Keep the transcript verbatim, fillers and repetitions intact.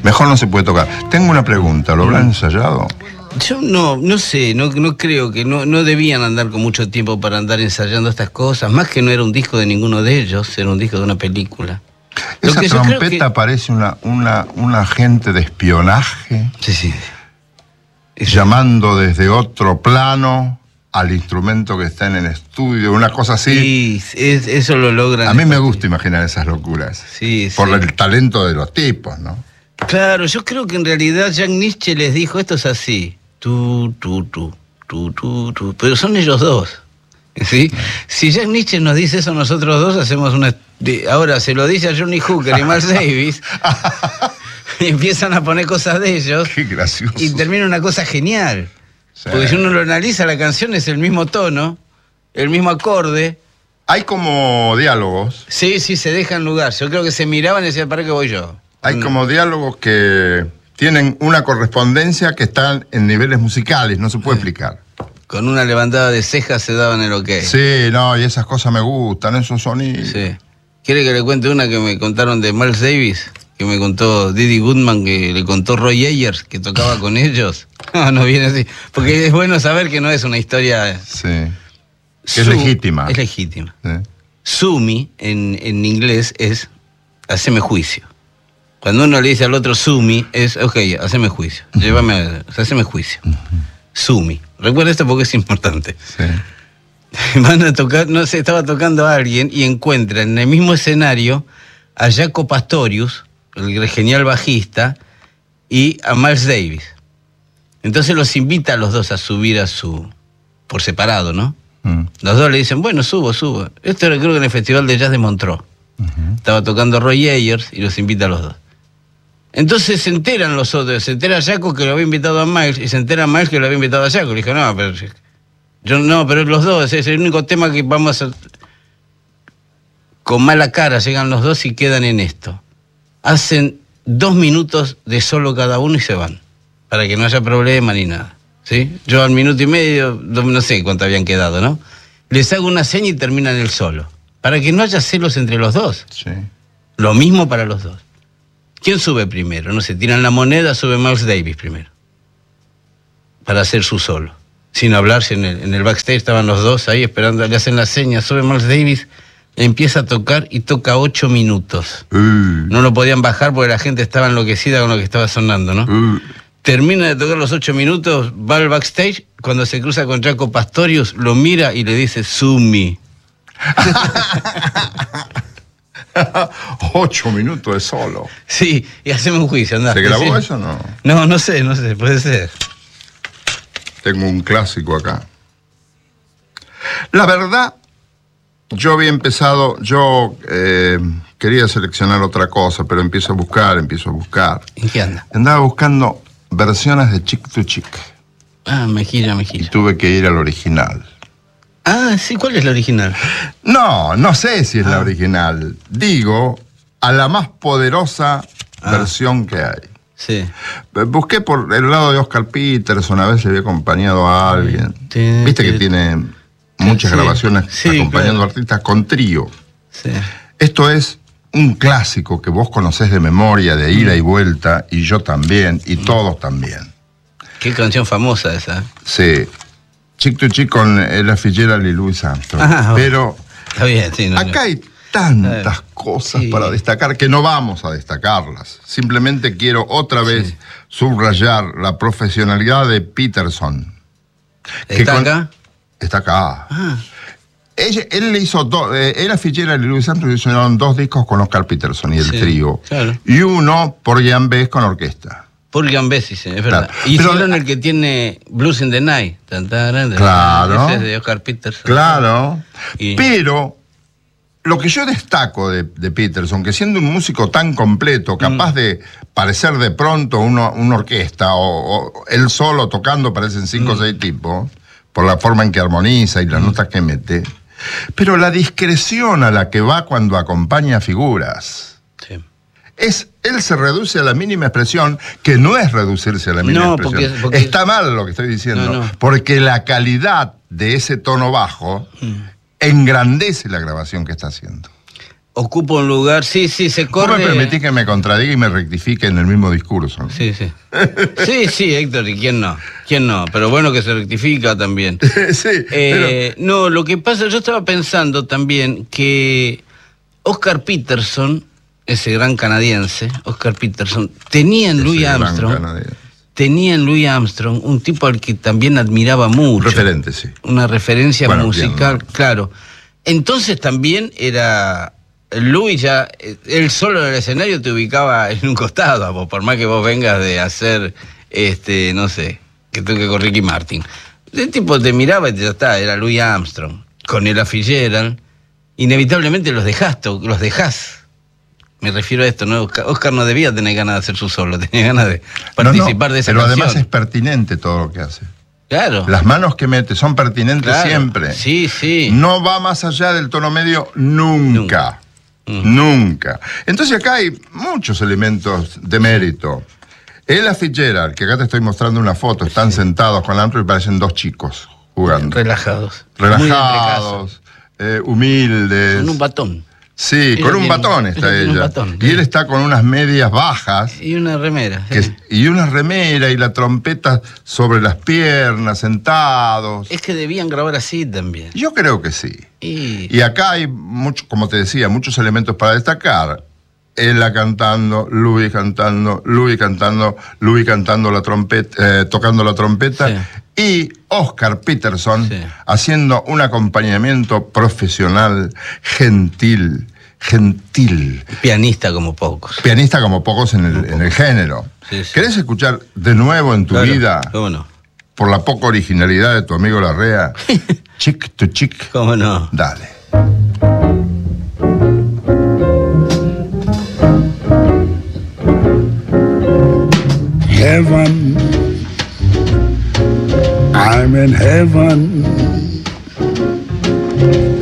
Mejor no se puede tocar. Tengo una pregunta, ¿lo habrán ensayado? Yo no, no sé, no, no creo que, no, no debían andar con mucho tiempo para andar ensayando estas cosas, más que no era un disco de ninguno de ellos, era un disco de una película. Lo Esa que yo creo trompeta que... parece una, una, un agente de espionaje, Sí, sí. Es... llamando desde otro plano al instrumento que está en el estudio, una cosa así. Sí, es, eso lo logran. A mí me gusta imaginar esas locuras, sí, por sí. el talento de los tipos, ¿no? Claro, yo creo que en realidad Jack Nitzsche les dijo, esto es así, tú, tú, tú, tú, tú, tú, pero son ellos dos, ¿sí? Si Jack Nitzsche nos dice eso, nosotros dos hacemos una... Ahora, se lo dice a Johnny Hooker y Miles Davis, y empiezan a poner cosas de ellos. Qué gracioso. Y termina una cosa genial. Sí. Porque si uno lo analiza, la canción es el mismo tono, el mismo acorde. Hay como diálogos. Sí, sí, se dejan lugar. Yo creo que se miraban y decían, ¿para qué voy yo? Hay mm. como diálogos que tienen una correspondencia que están en niveles musicales, no se puede sí. explicar. Con una levantada de cejas se daban el ok. Sí, no, y esas cosas me gustan, esos sonidos. Sí. ¿Quiere que le cuente una que me contaron de Miles Davis? Que me contó Didi Goodman, que le contó Roy Ayers, que tocaba con ellos. No, no viene así. Porque es bueno saber que no es una historia... Sí. Que es legítima. Es legítima. Sí. Sumi, en, en inglés, es haceme juicio. Cuando uno le dice al otro Sumi, es, ok, haceme juicio. Uh-huh. Llévame a... haceme juicio. Uh-huh. Sumi. Recuerda esto porque es importante. Sí. Van a tocar, no sé, estaba tocando a alguien y encuentra en el mismo escenario a Jaco Pastorius, el genial bajista, y a Miles Davis. Entonces los invita a los dos a subir a su... por separado, ¿no? Mm. Los dos le dicen, bueno, subo, subo. Esto era creo que en el Festival de Jazz de Montreux. Uh-huh. Estaba tocando Roy Ayers y los invita a los dos. Entonces se enteran los otros, se entera Jaco que lo había invitado a Miles y se entera Miles que lo había invitado a Jaco. Le dijo, no, pero... Yo, no, pero los dos, es el único tema que vamos a... Con mala cara llegan los dos y quedan en esto. Hacen dos minutos de solo cada uno y se van, para que no haya problema ni nada, ¿sí? Yo al minuto y medio, no sé cuánto habían quedado, ¿no? Les hago una seña y terminan el solo, para que no haya celos entre los dos. Sí. Lo mismo para los dos. ¿Quién sube primero? No sé, tiran la moneda, sube Miles Davis primero, para hacer su solo. Sin hablarse, en el, en el backstage estaban los dos ahí esperando, le hacen la seña, sube Miles Davis, empieza a tocar y toca ocho minutos. Uh. No lo podían bajar porque la gente estaba enloquecida con lo que estaba sonando, ¿no? Uh. Termina de tocar los ocho minutos, va al backstage, cuando se cruza con Jaco Pastorius, lo mira y le dice, Sumi. Ocho minutos de solo. Sí, y hacemos un juicio, andá. ¿Se grabó ¿sí? eso o no? No, no sé, no sé, puede ser. Tengo un clásico acá. La verdad, yo había empezado, yo eh, quería seleccionar otra cosa, pero empiezo a buscar, empiezo a buscar. ¿En qué anda? Andaba buscando versiones de Chick to Chick. Ah, Mejilla, Mejilla. Y tuve que ir al original. Ah, sí, ¿cuál es la original? No, no sé si es ah. la original. Digo, a la más poderosa ah. versión que hay. Sí. Busqué por el lado de Oscar Peterson, a ver si había acompañado a alguien. Sí, Viste sí, que sí. tiene muchas sí. grabaciones sí, acompañando claro. artistas con trío. Sí. Esto es un clásico que vos conocés de memoria, de ida mm. y vuelta, y yo también, y mm. todos también. Qué canción famosa esa. Sí. Chick to Chick con Ella Fitzgerald y Louis Armstrong. Ah, Pero está bien, sí, no, acá no. hay tantas cosas sí. para destacar que no vamos a destacarlas. Simplemente quiero otra vez sí. subrayar la profesionalidad de Peterson. ¿Está con... acá? Está acá. Ah. Ella, él le hizo dos, eh, Ella Fitzgerald y Louis Armstrong hicieron dos discos con Oscar Peterson y el sí, trío. Claro. Y uno por Jan Bess con orquesta. Por Jan sí, sí, es verdad. Claro. Y Pero, hicieron el que tiene Blues in the Night. Claro. Ese es de Oscar Peterson. Claro. Y... Pero lo que yo destaco de, de Peterson, que siendo un músico tan completo, capaz mm. de parecer de pronto uno, una orquesta, o, o él solo tocando parecen cinco o mm. seis tipos, por la forma en que armoniza y las mm. notas que mete, pero la discreción a la que va cuando acompaña figuras... Sí. Es, él se reduce a la mínima expresión, que no es reducirse a la mínima no, expresión. Porque, porque... Está mal lo que estoy diciendo, no, no. porque la calidad de ese tono bajo mm. engrandece la grabación que está haciendo. ocupa un lugar, sí, sí, se corre... ¿Vos me permitís que me contradiga y me rectifique en el mismo discurso? Sí, sí. Sí, sí, Héctor, ¿y quién no? ¿Quién no? Pero bueno que se rectifica también. Sí, eh, pero... No, lo que pasa, yo estaba pensando también que Oscar Peterson, ese gran canadiense, Oscar Peterson, tenía en Louis Armstrong... Tenía en Louis Armstrong un tipo al que también admiraba mucho. Referente, sí. Una referencia bueno, musical, bien, ¿no? Claro. Entonces también era... Louis ya, él solo en el escenario te ubicaba en un costado, a vos, por más que vos vengas de hacer, este, no sé, que toque con Ricky Martin. El tipo te miraba y ya está, era Louis Armstrong. Con Ella Fitzgerald, inevitablemente los dejás, los dejás. Me refiero a esto, ¿no? Oscar no debía tener ganas de hacer su solo, tenía ganas de participar no, no, de esa pero canción. Además es pertinente todo lo que hace. Claro. Las manos que mete son pertinentes claro. siempre. Sí, sí. No va más allá del tono medio nunca. Nunca. Mm. Nunca. Entonces acá hay muchos elementos de mérito. Ella Fitzgerald, que acá te estoy mostrando una foto, están sí. sentados con la Armstrong y parecen dos chicos jugando. Relajados. Relajados, eh, humildes. Con un batón. Sí, ella con un tiene, batón está ella. ella. Un batón, y él está con unas medias bajas. Y una remera. Que, sí. Y una remera y la trompeta sobre las piernas, sentados. Es que debían grabar así también. Yo creo que sí. Y, y acá hay, mucho, como te decía, muchos elementos para destacar. Ella cantando, Louis cantando, Louis cantando, Louis cantando la trompeta, eh, tocando la trompeta. Sí. Y Oscar Peterson sí. haciendo un acompañamiento profesional, gentil, gentil. Pianista como pocos. Pianista como pocos en el, en el género. Sí, sí. ¿Querés escuchar de nuevo en tu claro. vida, ¿cómo no? por la poca originalidad de tu amigo Larrea, Chick to Chick? ¿Cómo no? Dale. Heaven, I'm in heaven.